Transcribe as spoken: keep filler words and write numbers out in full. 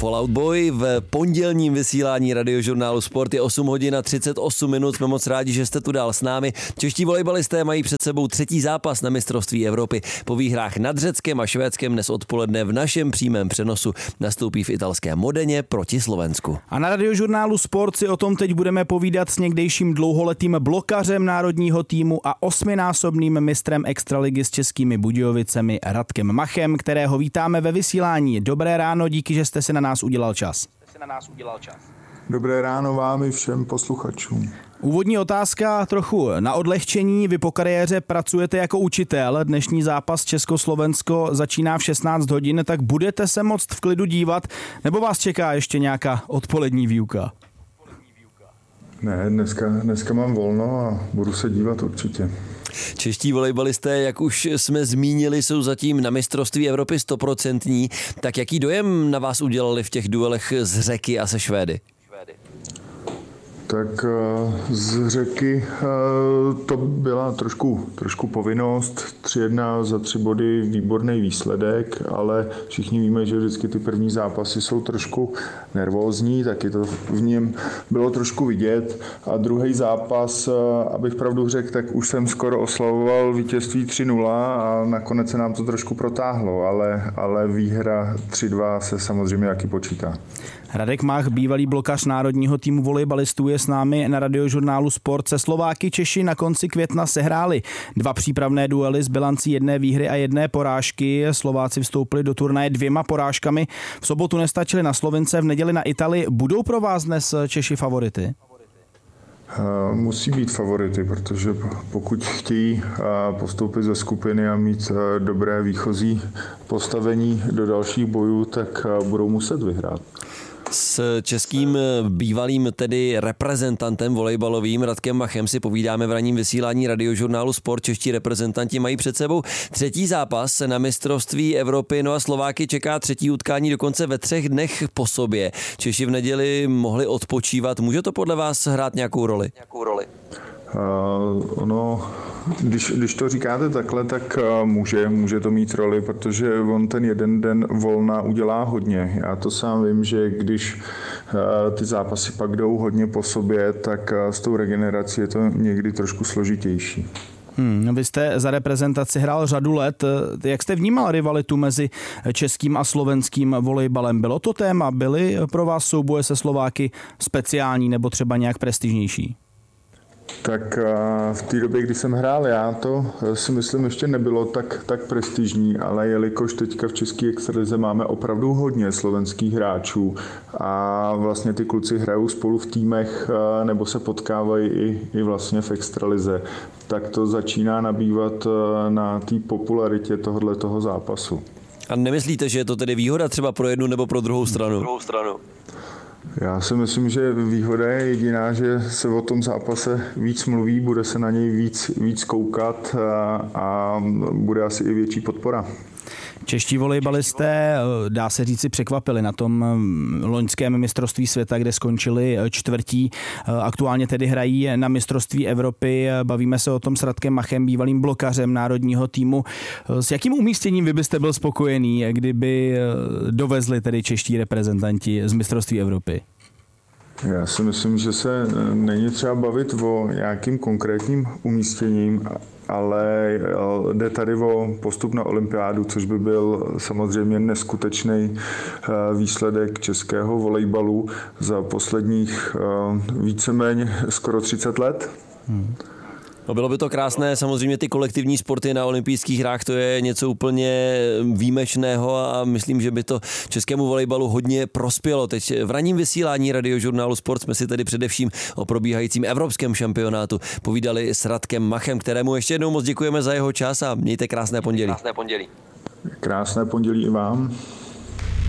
Fallout Boy v pondělním vysílání Radiožurnálu Sport. Je osm hodin a třicet osm minut. Jsme moc rádi, že jste tu dál s námi. Čeští volejbalisté mají před sebou třetí zápas na mistrovství Evropy. Po výhrách nad Řeckem a Švédskem dnes odpoledne v našem přímém přenosu nastoupí v italské Modeně proti Slovensku. A na Radiožurnálu Sport si o tom teď budeme povídat s někdejším dlouholetým blokařem národního týmu a osminásobným mistrem extraligy s Českými Budějovicemi Radkem Machem, kterého vítáme ve vysílání. Dobré ráno, díky, že jste si na nás udělal čas. Dobré ráno vám i všem posluchačům. Úvodní otázka trochu na odlehčení. Vy po kariéře pracujete jako učitel. Dnešní zápas Československo začíná v šestnáct hodin, tak budete se moct v klidu dívat, nebo vás čeká ještě nějaká odpolední výuka? Ne, dneska, dneska mám volno a budu se dívat určitě. Čeští volejbalisté, jak už jsme zmínili, jsou zatím na mistrovství Evropy stoprocentní. Tak jaký dojem na vás udělali v těch duelech z Řeky a se Švédy? Tak z Řeky to byla trošku, trošku povinnost. tři jedna za tři body, výborný výsledek, ale všichni víme, že vždycky ty první zápasy jsou trošku nervózní, taky to v něm bylo trošku vidět. A druhý zápas, abych pravdu řekl, tak už jsem skoro oslavoval vítězství tři nula a nakonec se nám to trošku protáhlo, ale, ale výhra tři dva se samozřejmě taky počítá. Radek Mach, bývalý blokař národního týmu volejbalistů, je s námi na Radiožurnálu Sport. Se Slováky Češi na konci května sehráli dva přípravné duely s bilancí jedné výhry a jedné porážky. Slováci vstoupili do turnaje dvěma porážkami. V sobotu nestačili na Slovince, v neděli na Italii. Budou pro vás dnes Češi favority? Musí být favority, protože pokud chtějí postoupit ze skupiny a mít dobré výchozí postavení do dalších bojů, tak budou muset vyhrát. S českým bývalým tedy reprezentantem volejbalovým Radkem Machem si povídáme v ranním vysílání Radiožurnálu Sport. Čeští reprezentanti mají před sebou třetí zápas na mistrovství Evropy, no a Slováky čeká třetí utkání dokonce ve třech dnech po sobě. Češi v neděli mohli odpočívat. Může to podle vás hrát nějakou roli? Nějakou roli? Uh, ono, když, když to říkáte takhle, tak uh, může, může to mít roli, protože on ten jeden den volna udělá hodně. Já to sám vím, že když uh, ty zápasy pak jdou hodně po sobě, tak uh, s tou regenerací je to někdy trošku složitější. Hmm, vy jste za reprezentaci hrál řadu let. Jak jste vnímal rivalitu mezi českým a slovenským volejbalem? Bylo to téma? Byly pro vás souboje se Slováky speciální nebo třeba nějak prestižnější? Tak v té době, kdy jsem hrál já, to si myslím ještě nebylo tak, tak prestižní, ale jelikož teďka v české extralize máme opravdu hodně slovenských hráčů a vlastně ty kluci hrajou spolu v týmech nebo se potkávají i, i vlastně v extralize, tak to začíná nabývat na té popularitě tohoto zápasu. A nemyslíte, že je to tedy výhoda třeba pro jednu nebo pro druhou stranu? Druhou stranu. Já si myslím, že výhoda je jediná, že se o tom zápase víc mluví, bude se na něj víc, víc koukat a, a bude asi i větší podpora. Čeští volejbalisté, dá se říci, překvapili na tom loňském mistrovství světa, kde skončili čtvrtí. Aktuálně tedy hrají na mistrovství Evropy. Bavíme se o tom s Radkem Machem, bývalým blokařem národního týmu. S jakým umístěním vy byste byl spokojený, kdyby dovezli tedy čeští reprezentanti z mistrovství Evropy? Já si myslím, že se není třeba bavit o nějakým konkrétním umístěním, ale jde tady o postup na olympiádu, což by byl samozřejmě neskutečný výsledek českého volejbalu za posledních víceméně skoro třicet let. Hmm. No bylo by to krásné, samozřejmě ty kolektivní sporty na olympijských hrách, to je něco úplně výjimečného a myslím, že by to českému volejbalu hodně prospělo. Teď v ranním vysílání Radiožurnálu Sport jsme si tedy především o probíhajícím evropském šampionátu povídali s Radkem Machem, kterému ještě jednou moc děkujeme za jeho čas a mějte krásné pondělí. Krásné pondělí. Krásné pondělí i vám.